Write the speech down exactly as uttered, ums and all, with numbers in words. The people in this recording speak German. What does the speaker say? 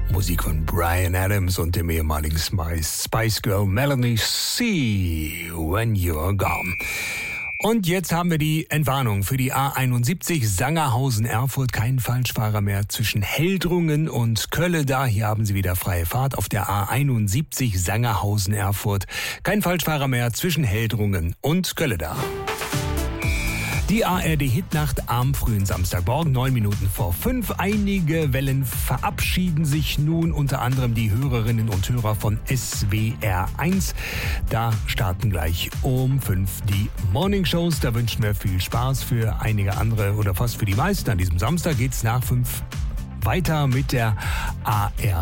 Musik von Bryan Adams und dem ehemaligen Spice, Spice Girl Melanie C. When You're Gone. Und jetzt haben wir die Entwarnung für die A einundsiebzig Sangerhausen-Erfurt. Kein Falschfahrer mehr zwischen Heldrungen und Kölleda. Hier haben Sie wieder freie Fahrt auf der A einundsiebzig Sangerhausen-Erfurt. Kein Falschfahrer mehr zwischen Heldrungen und Kölleda. Die A R D-Hitnacht am frühen Samstagmorgen, neun Minuten vor fünf. Einige Wellen verabschieden sich nun, unter anderem die Hörerinnen und Hörer von S W R eins. Da starten gleich um fünf die Morningshows. Da wünschen wir viel Spaß für einige andere oder fast für die meisten. An diesem Samstag geht's nach fünf weiter mit der A R